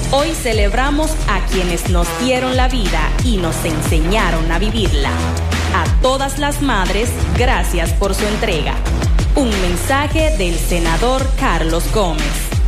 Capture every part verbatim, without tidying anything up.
Hoy celebramos a quienes nos dieron la vida y nos enseñaron a vivirla. A todas las madres, gracias por su entrega. Un mensaje del senador Carlos Gómez.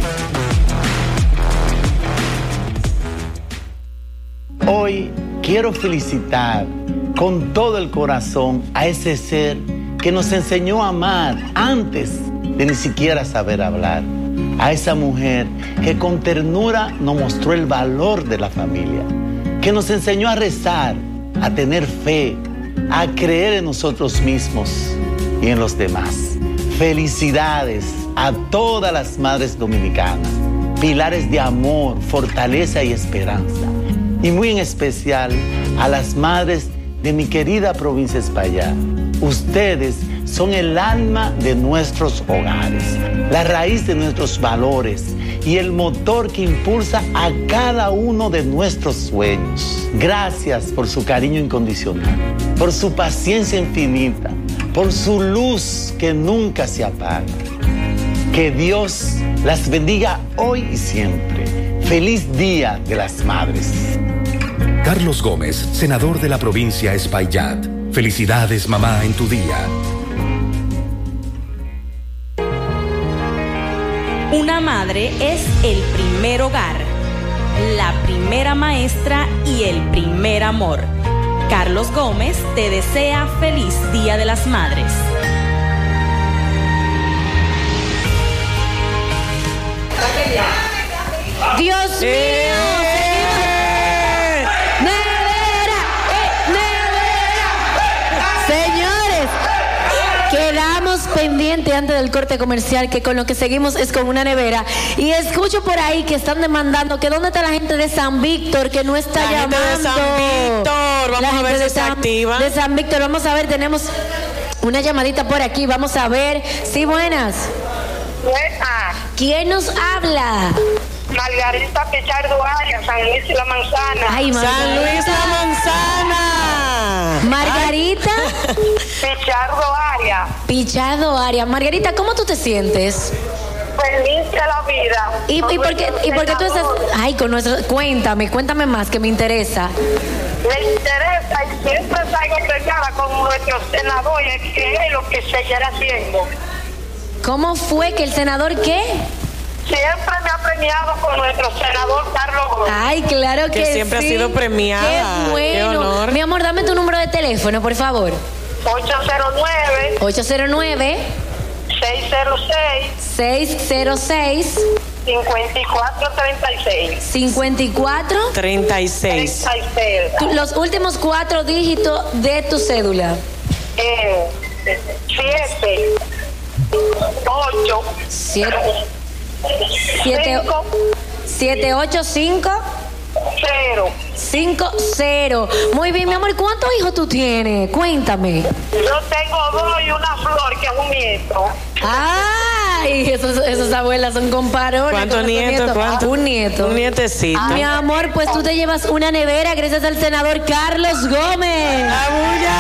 Hoy quiero felicitar con todo el corazón a ese ser que nos enseñó a amar antes de ni siquiera saber hablar. A esa mujer que con ternura nos mostró el valor de la familia, que nos enseñó a rezar, a tener fe, a creer en nosotros mismos y en los demás. Felicidades a todas las madres dominicanas, pilares de amor, fortaleza y esperanza. Y muy en especial a las madres de mi querida provincia Espaillat. Ustedes son el alma de nuestros hogares, la raíz de nuestros valores y el motor que impulsa a cada uno de nuestros sueños. Gracias por su cariño incondicional, por su paciencia infinita, por su luz que nunca se apaga. Que Dios las bendiga hoy y siempre. Feliz Día de las Madres. Carlos Gómez, senador de la provincia Espaillat. Felicidades, mamá, en tu día. Una madre es el primer hogar, la primera maestra y el primer amor. Carlos Gómez te desea feliz Día de las Madres. Dios mío. ¡Eh! ¡Nevera! ¡Eh! ¡Nevera! Señores, quedamos pendientes antes del corte comercial que con lo que seguimos es con una nevera. Y escucho por ahí que están demandando que dónde está la gente de San Víctor que no está La llamando. gente de San Víctor, vamos La a ver gente si de está San- activa. De San Víctor, vamos a ver, tenemos una llamadita por aquí, vamos a ver. Sí, buenas. Buenas. ¿Quién nos habla? Margarita Pichardo Arias, San Luis y la Manzana. Ay, San Luis La Manzana. Margarita Pichardo Arias. Pichardo Arias. Margarita, ¿cómo tú te sientes? Feliz de la vida. ¿Y, y por qué, y por qué tú estás...? Senador, Ay, con nuestro... Cuéntame, cuéntame más, que me interesa. Me interesa y siempre salgo pegada con nuestro senador y que es lo que seguirá haciendo. ¿Cómo fue que el senador qué? Siempre me ha premiado con nuestro senador Carlos Gómez. Ay, claro que, Que siempre sí. ha sido premiada. Qué bueno. Qué honor. Mi amor, dame tu número de teléfono, por favor. ocho cero nueve, ocho cero nueve, seis cero seis, seis cero seis, cinco cuatro tres seis. cinco cuatro. treinta y seis. treinta y seis. Tu- Los últimos cuatro dígitos de tu cédula. Eh, siete, ocho, Siete, siete, cinco, siete ocho cinco, cero. cinco cero. Muy bien, mi amor, ¿cuántos hijos tú tienes? Cuéntame. Yo tengo dos y una flor que es un nieto. Ay, esos, esos abuelas son comparones. ¿Cuántos con nuestros nietos? ¿Cuántos? Un nieto. Un nietecito. Mi amor, pues tú te llevas una nevera gracias al senador Carlos Gómez. ¡La bulla!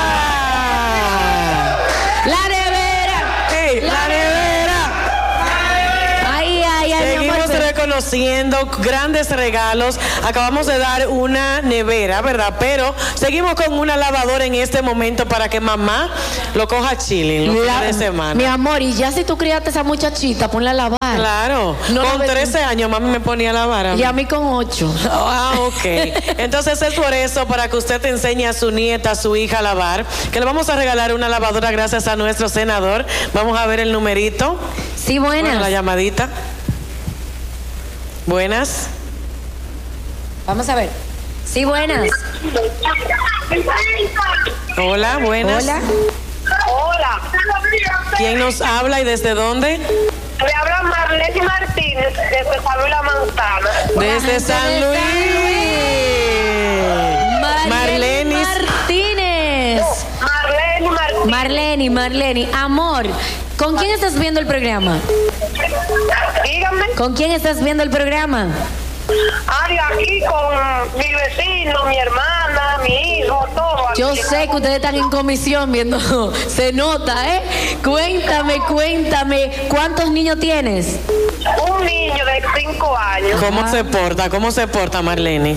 ¡La nevera! ¡Ey, la nevera! Ay, ay, ay, mi amor. Seguimos pero- reconociendo grandes regalos. Acabamos de dar una nevera, ¿verdad? Pero seguimos con una lavadora en este momento para que mamá lo coja chilling los La- fines de semana. Mi amor, y ya si tú criaste a esa muchachita, ponla a lavar. Claro. No la con ves- trece años mami me ponía a lavar. a mí. Y a mí con ocho. Ah, ok. Entonces es por eso, para que usted te enseñe a su nieta, a su hija a lavar, que le vamos a regalar una lavadora gracias a nuestro senador. Vamos a ver el numerito. Sí, buenas. Bueno, la llamadita. Buenas. Vamos a ver. Sí, buenas. Hola, buenas. Hola. Hola. ¿Quién nos habla y desde dónde? Le habla Marlene Martínez desde San Luis La Manzana. Desde San Luis. Marlene Marlenis. Martínez. Marlene Martínez. Marlene, Marlene. Amor, ¿con quién estás viendo el programa? Dígame. ¿Con quién estás viendo el programa? Ari, aquí con mi vecino, mi hermana, mi hijo, todo. Yo aquí. sé que ustedes están en comisión viendo, se nota, ¿eh? Cuéntame, cuéntame, ¿cuántos niños tienes? Un niño de cinco años. ¿Cómo se porta? ¿Cómo se porta, Marlene?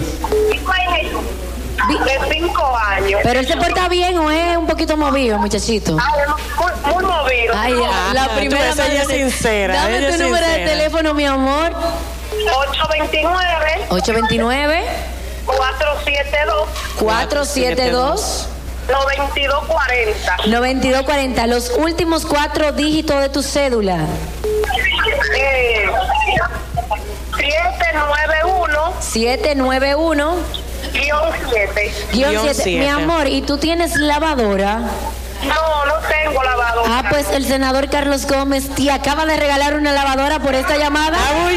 De cinco años. ¿Pero él se porta bien o es un poquito movido, muchachito? Ay, muy, muy movido. Ay, Ah, la primera tú, esa ella es Marlene. sincera, Dame ella tu es número de sincera. teléfono, mi amor. ocho veintinueve, ocho veintinueve, cuatrocientos setenta y dos, cuatrocientos setenta y dos, noventa y dos cuarenta. noventa y dos cuarenta. Los últimos cuatro dígitos de tu cédula. Eh, siete nueve uno siete nueve uno guión siete. guión Guión siete. Mi siete. amor, ¿y tú tienes lavadora? No, no tengo lavadora. Ah, pues el senador Carlos Gómez te acaba de regalar una lavadora por esta llamada.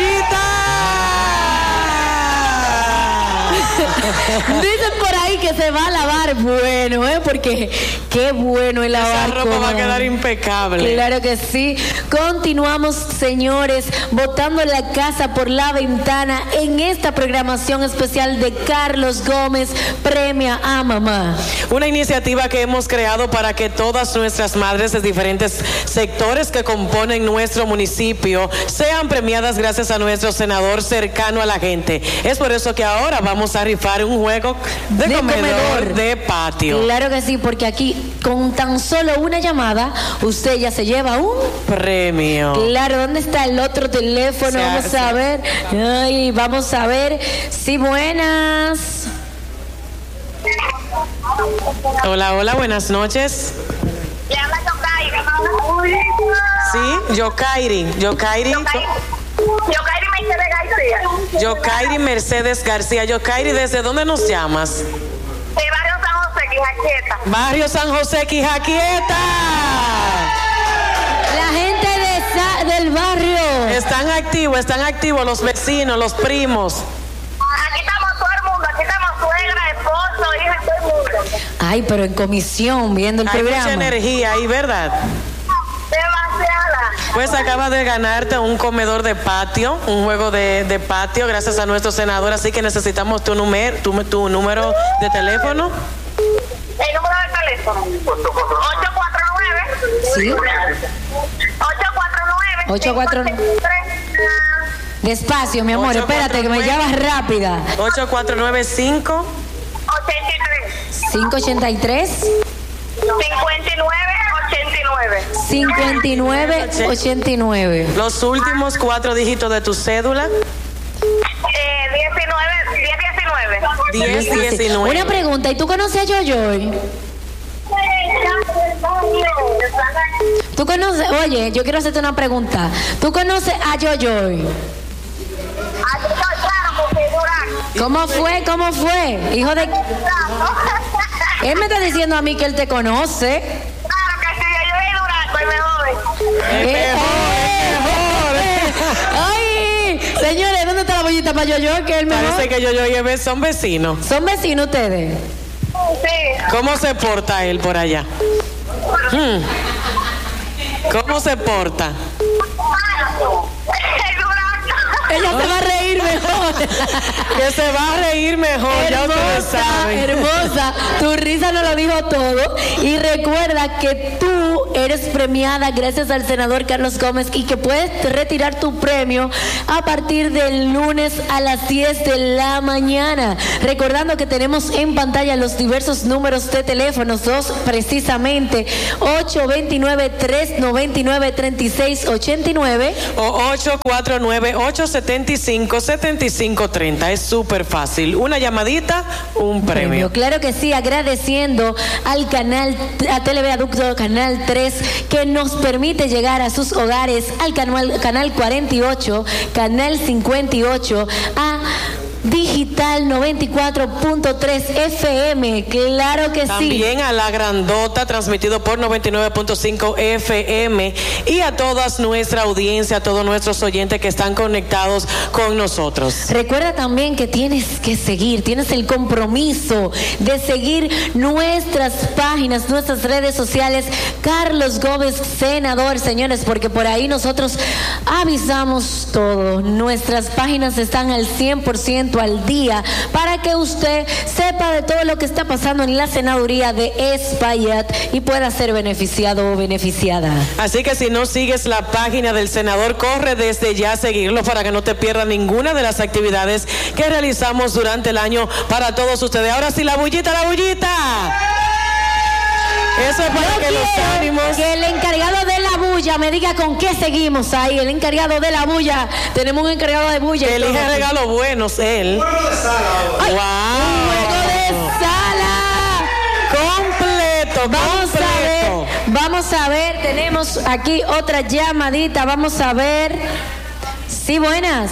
Dicen por ahí que se va a lavar bueno, ¿eh? Porque qué bueno el lavar. Esa ropa va a cómodo. quedar impecable. Claro que sí. Continuamos, señores, botando la casa por la ventana en esta programación especial de Carlos Gómez Premia a Mamá. Una iniciativa que hemos creado para que todas nuestras madres de diferentes sectores que componen nuestro municipio sean premiadas gracias a nuestro senador cercano a la gente. Es por eso que ahora vamos a rifar un juego de, De comedor, comedor. de patio. Claro que sí, porque aquí con tan solo una llamada usted ya se lleva un... Premio. Claro, ¿dónde está el otro teléfono? Se ha- Vamos se- a ver. Ay, vamos a ver. Sí, buenas. Hola, hola, buenas noches. Le habla Yokairi. Sí, Yokairi. Yokairi. Yokairi Mercedes García. Yokairi Mercedes García. Yokairi, ¿desde dónde nos llamas? De Barrio San José, Quijaquieta. Barrio San José, Quijaquieta. La gente de Sa- del barrio. Están activos, están activos los vecinos, los primos. Aquí estamos todo el mundo. Aquí estamos suegra, esposo, hija, todo el mundo. Ay, pero en comisión, viendo el Hay mucha programa. energía ahí, ¿verdad? Demasiada. Pues acabas de ganarte un comedor de patio, un juego de, de patio, gracias a nuestro senador, así que necesitamos tu, número, tu, tu número de teléfono. El número de teléfono. ocho cuatro nueve. Sí. ocho cuatro nueve. ocho cuatro nueve. Despacio, mi amor, ocho espérate que me cuatro nueve. llamas rápida. ocho cuatro nueve cinco. ochenta y tres. cinco ochenta y tres, cincuenta y nueve ochenta y nueve. cincuenta y nueve ochenta y nueve. Los últimos cuatro dígitos de tu cédula. Eh, diecinueve, diez diecinueve. diez diecinueve. Una pregunta, ¿y tú conoces a Yoyoy? ¿Tú conoces? Oye, yo quiero hacerte una pregunta. ¿Tú conoces a Yoyoy? ¿Cómo fue? ¿Cómo fue? Hijo de... Él me está diciendo a mí que él te conoce. Claro que sí, yo soy Durango y me jode. Es Eh, mejor, eh, es mejor. ¡Ay! Señores, ¿dónde está la bollita para Yoyoy? Que él me Parece que yo, yo y Eve son vecinos. ¿Son vecinos ustedes? Sí. ¿Cómo se porta él por allá? Hmm. ¿Cómo se porta? Es Durango. Ella se va a reír mejor. Que se va a reír mejor, ya ustedes Hermosa, saben. hermosa. Tu risa nos lo dijo todo. Y recuerda que tú eres premiada gracias al senador Carlos Gómez y que puedes retirar tu premio a partir del lunes a las diez de la mañana. Recordando que tenemos en pantalla los diversos números de teléfonos, dos precisamente, ocho dos nueve, tres nueve nueve, tres seis ocho nueve. O ocho cuatro nueve, ocho siete cinco, siete cinco tres cero. Es súper fácil. Una llamadita, un premio. Claro que sí, agradeciendo al canal, a Televiaducto Canal tres, que nos permite llegar a sus hogares, al canal, canal cuarenta y ocho, canal cincuenta y ocho, a Digital noventa y cuatro punto tres F M, claro que sí. También a La Grandota, transmitido por noventa y nueve punto cinco F M, y a toda nuestra audiencia, a todos nuestros oyentes que están conectados con nosotros. Recuerda también que tienes que seguir, tienes el compromiso de seguir nuestras páginas, nuestras redes sociales, Carlos Gómez, senador, señores, porque por ahí nosotros avisamos todo. Nuestras páginas están al cien por ciento cien al día para que usted sepa de todo lo que está pasando en la senaduría de Espaillat y pueda ser beneficiado o beneficiada. Así que si no sigues la página del senador, corre desde ya a seguirlo para que no te pierdas ninguna de las actividades que realizamos durante el año para todos ustedes. Ahora sí, la bullita, la bullita. Eso es para Yo que los ánimos. Que el encargado de la bulla me diga con qué seguimos ahí. El encargado de la bulla. Tenemos un encargado de bulla. Que elige regalos buenos él. Un juego de sala ahora. ¡Wow! Un juego de sala. Completo, Vamos completo. a ver. Vamos a ver. Tenemos aquí otra llamadita. Vamos a ver. Sí, buenas.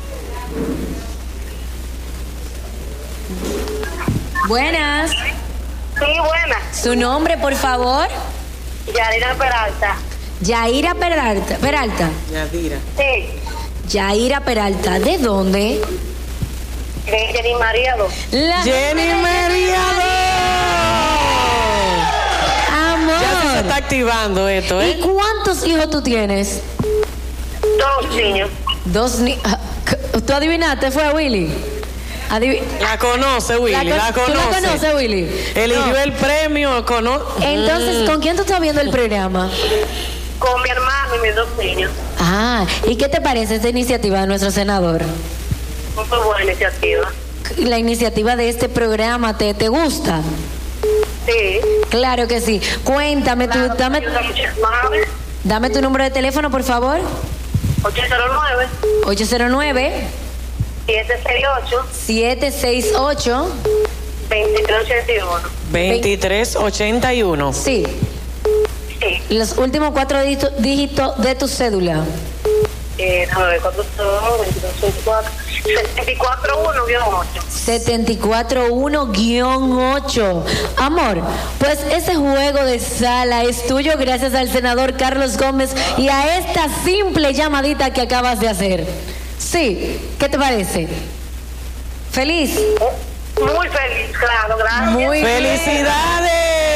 Buenas. Sí, buena. Su nombre, por favor. Yarina Peralta. Yaira Peralta. Peralta. Yadira. Sí. Yaira Peralta. ¿De dónde? De Jenny Mariado. La Jenny Mariado. Amor. Ya se está activando esto, ¿Y ¿eh? cuántos hijos tú tienes? Dos niños. Dos ni... ¿Tú adivinaste? ¿Fue a Willy? Adiv... La conoce, Willy, la, La con- conoce. ¿Tú la conoces, Willy? Eligió No. el premio, cono... Entonces, ¿con quién tú estás viendo el programa? Con mi hermano y mis dos niños. Ah, ¿y qué te parece esta iniciativa de nuestro senador? Muy buena iniciativa. La iniciativa de este programa, ¿te, te gusta? Sí. Claro que sí. Cuéntame, tú, Claro, dame, ayuda muchísimo. Nueve, dame tu número de teléfono, por favor. ocho cero nueve, ocho cero nueve, siete seis ocho, siete seis ocho. veintitrés ochenta y uno. veintitrés ochenta y uno. Sí, Sí. los últimos cuatro dígito- dígitos de tu cédula. Eh, déjame ver cuántos son. veintidós, veinticuatro. setenta y cuatro uno guión ocho. setenta y cuatro uno guión ocho. Amor, pues ese juego de sala es tuyo gracias al senador Carlos Gómez y a esta simple llamadita que acabas de hacer. Sí, ¿qué te parece? ¿Feliz? Muy feliz, claro, gracias. Muy ¡Felicidades!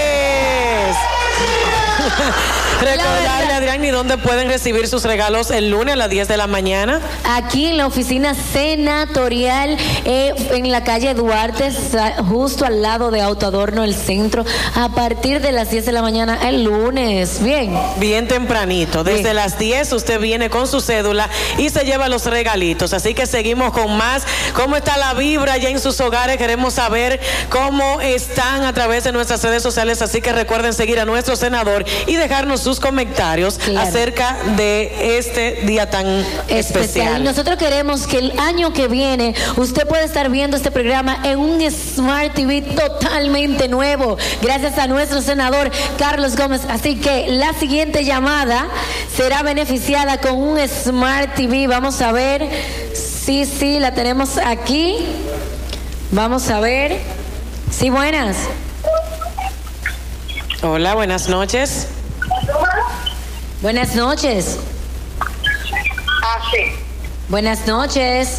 Recordarle, verdad. Adrián, ¿y dónde pueden recibir sus regalos el lunes a las diez de la mañana? Aquí en la oficina senatorial, eh, en la calle Duarte, sa- justo al lado de Autoadorno, el centro, a partir de las diez de la mañana el lunes. Bien. Bien tempranito, desde Bien. las diez usted viene con su cédula y se lleva los regalitos. Así que seguimos con más. ¿Cómo está la vibra ya en sus hogares? Queremos saber cómo están a través de nuestras redes sociales. Así que recuerden seguir a nuestro senador y dejarnos sus comentarios Claro. acerca de este día tan especial. Y nosotros queremos que el año que viene usted pueda estar viendo este programa en un Smart T V totalmente nuevo, gracias a nuestro senador Carlos Gómez. Así que la siguiente llamada será beneficiada con un Smart T V. Vamos a ver. Sí, sí, la tenemos aquí. Vamos a ver. Sí, buenas. Hola, buenas noches. Buenas noches. Ah, sí. Buenas noches.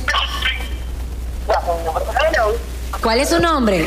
Hello. ¿Cuál es su nombre?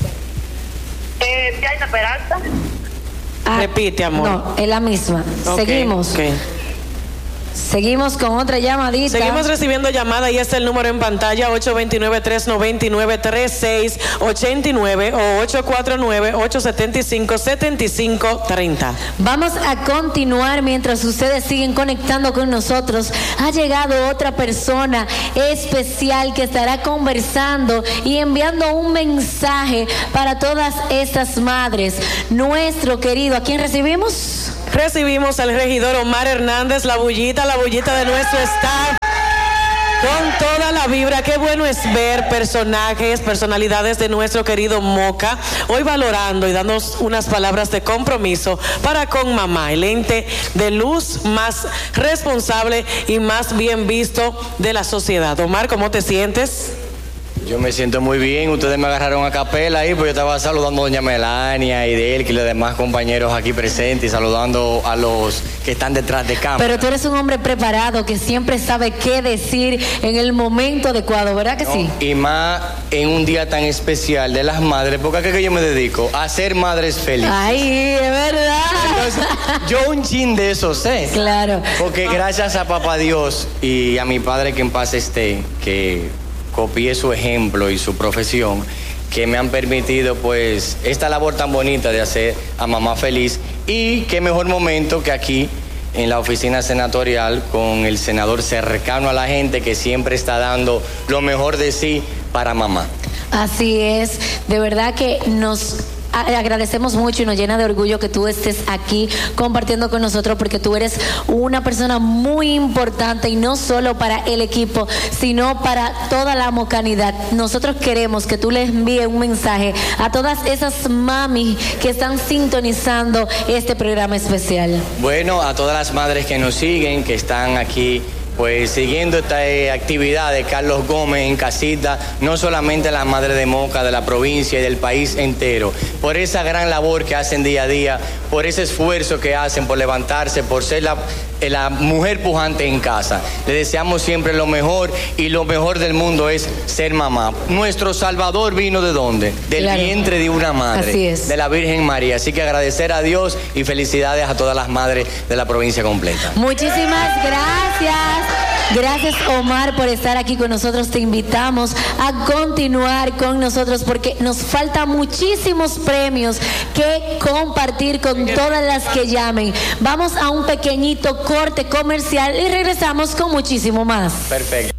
Eh, Yarina Peralta. Ah, Repite, amor. No, es la misma. Ok, Seguimos. ok. Seguimos con otra llamadita. Seguimos recibiendo llamada y este es el número en pantalla ocho dos nueve, tres nueve nueve, tres seis ocho nueve o ocho cuatro nueve, ocho siete cinco, siete cinco tres cero. Vamos a continuar mientras ustedes siguen conectando con nosotros. Ha llegado otra persona especial que estará conversando y enviando un mensaje para todas estas madres. Nuestro querido, ¿a quién recibimos? Recibimos al regidor Omar Hernández, la bullita, la bullita de nuestro staff. Con toda la vibra, qué bueno es ver personajes, personalidades de nuestro querido Moca, hoy valorando y dándonos unas palabras de compromiso para con mamá, el ente de luz más responsable y más bien visto de la sociedad. Omar, ¿cómo te sientes? Yo me siento muy bien. Ustedes me agarraron a capela ahí, pues yo estaba saludando a doña Melania y de él y los demás compañeros aquí presentes y saludando a los que están detrás de cámara. Pero tú eres un hombre preparado que siempre sabe qué decir en el momento adecuado, ¿verdad que ¿No? sí? Y más en un día tan especial de las madres, porque aquí que yo me dedico a ser madres felices. Ay, es verdad. Entonces, yo un chin de eso sé. Claro. Porque gracias a papá Dios y a mi padre que en paz esté, que copié su ejemplo y su profesión, que me han permitido pues esta labor tan bonita de hacer a mamá feliz. Y qué mejor momento que aquí en la oficina senatorial con el senador cercano a la gente, que siempre está dando lo mejor de sí para mamá. Así es, de verdad que nos agradecemos mucho y nos llena de orgullo que tú estés aquí compartiendo con nosotros, porque tú eres una persona muy importante, y no solo para el equipo, sino para toda la mocanidad. Nosotros queremos que tú le envíes un mensaje a todas esas mami que están sintonizando este programa especial. Bueno, a todas las madres que nos siguen, que están aquí pues siguiendo esta eh, actividad de Carlos Gómez en casita, no solamente las madres de Moca, de la provincia y del país entero, por esa gran labor que hacen día a día, por ese esfuerzo que hacen por levantarse, por ser la, la mujer pujante en casa. Le deseamos siempre lo mejor, y lo mejor del mundo es ser mamá. Nuestro Salvador vino ¿de dónde? Del claro. vientre de una madre, Así es. de la Virgen María. Así que agradecer a Dios y felicidades a todas las madres de la provincia completa. Muchísimas gracias. Gracias, Omar, por estar aquí con nosotros. Te invitamos a continuar con nosotros, porque nos faltan muchísimos premios que compartir con todas las que llamen. Vamos a un pequeñito corte comercial y regresamos con muchísimo más. Perfecto.